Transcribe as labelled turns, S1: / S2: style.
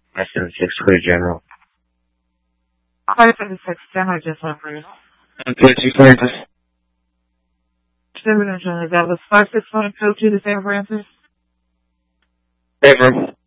S1: 576 clear general.
S2: 576, stand by just one, please.
S1: Okay, 2
S2: That was 561 code 2 to San Francisco.
S1: Favor.